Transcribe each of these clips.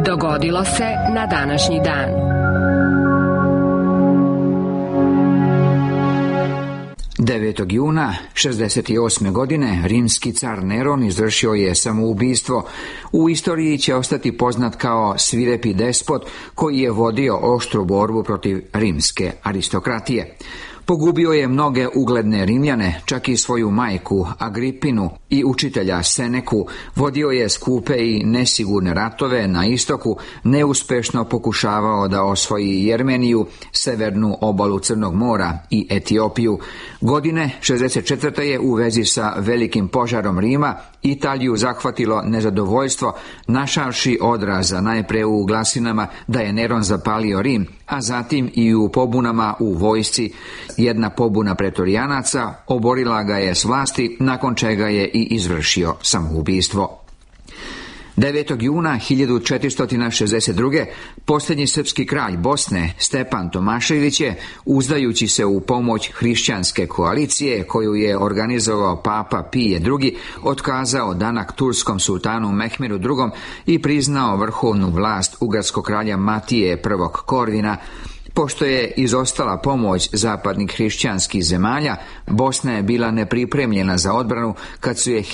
Dogodilo se na današnji dan. Juna 68. godine rimski car Neron izvršio je samoubistvo. U istoriji će ostati poznat kao svirepi despot koji je vodio oštru borbu protiv rimske aristokratije. Pogubio je mnoge ugledne Rimljane, čak i svoju majku Agripinu i učitelja Seneku, vodio je skupe i nesigurne ratove na istoku, neuspešno pokušavao da osvoji Jermeniju, severnu obalu Crnog mora i Etiopiju. Godine 64. je u vezi sa velikim požarom Rima Italiju zahvatilo nezadovoljstvo, našavši odraza najpre u glasinama da je Neron zapalio Rim, a zatim i u pobunama u vojsci. Jedna pobuna pretorijanaca oborila ga je s vlasti, nakon čega je i izvršio samoubistvo. 9. juna 1462. posljednji srpski kralj Bosne, Stepan Tomašević je, uzdajući se u pomoć hrišćanske koalicije koju je organizovao papa Pije II, otkazao danak turskom sultanu Mehmedu II i priznao vrhovnu vlast ugarskog kralja Matije I Korvina. Pošto je izostala pomoć zapadnih hrišćanskih zemalja, Bosna je bila nepripremljena za odbranu kad su je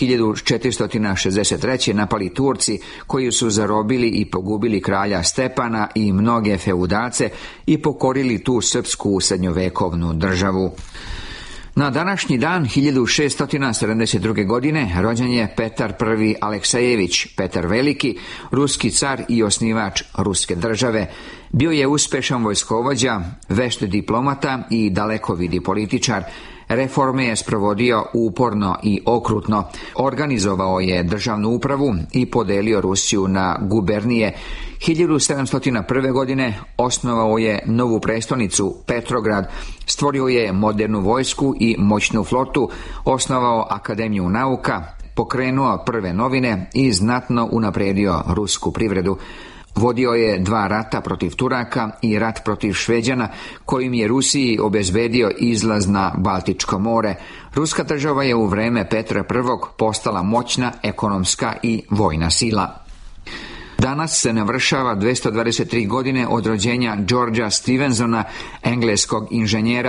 1463. napali Turci, koji su zarobili i pogubili kralja Stepana i mnoge feudalce i pokorili tu srpsku srednjovekovnu državu. Na današnji dan 1672. godine rođen je Petar I Aleksejević, Petar Veliki, ruski car i osnivač ruske države. Bio je uspešan vojskovođa, vešt diplomata i dalekovidi političar. Reforme je sprovodio uporno i okrutno. Organizovao je državnu upravu i podelio Rusiju na gubernije. 1701. godine osnovao je novu prestonicu Petrograd, stvorio je modernu vojsku i moćnu flotu, osnovao Akademiju nauka, pokrenuo prve novine i znatno unaprijedio rusku privredu. Vodio je 2 rata protiv Turaka i rat protiv Šveđana, kojim je Rusiji obezbedio izlaz na Baltičko more. Ruska država je u vreme Petra I postala moćna ekonomska i vojna sila. Danas se navršava 223 godine od rođenja Georgea Stephensona, engleskog inženjera.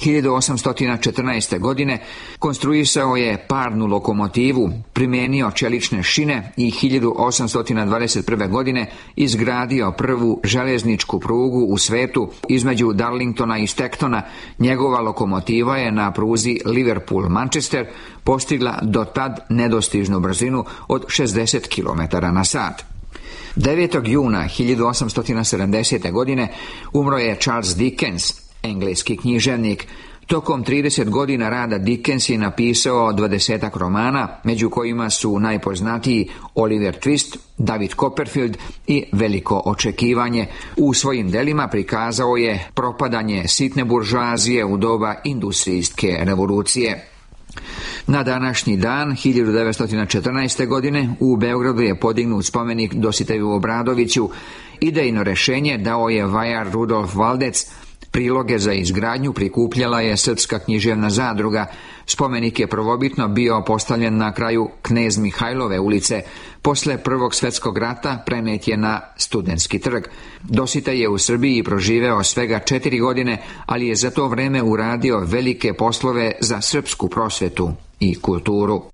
1814. godine konstruisao je parnu lokomotivu, primijenio čelične šine i 1821. godine izgradio prvu željezničku prugu u svetu između Darlingtona i Stecktona. Njegova lokomotiva je na pruzi Liverpool-Manchester postigla do tad nedostižnu brzinu od 60 km/h. 9. juna 1870. godine umro je Charles Dickens, engleski književnik. Tokom 30 godina rada Dickens je napisao 20 romana, među kojima su najpoznatiji Oliver Twist, David Copperfield i Veliko očekivanje. U svojim delima prikazao je propadanje sitne buržoazije u doba industrijske revolucije. Na današnji dan, 1914. godine, u Beogradu je podignut spomenik Dositeju Obradoviću. Idejno rješenje dao je vajar Rudolf Valdec. Priloge za izgradnju prikupljala je Srpska književna zadruga. Spomenik je prvobitno bio postavljen na kraju Knez Mihajlove ulice. Posle Prvog svjetskog rata prenet je na Studentski trg. Dositej je u Srbiji proživeo svega 4 godine, ali je za to vreme uradio velike poslove za srpsku prosvetu i kulturu.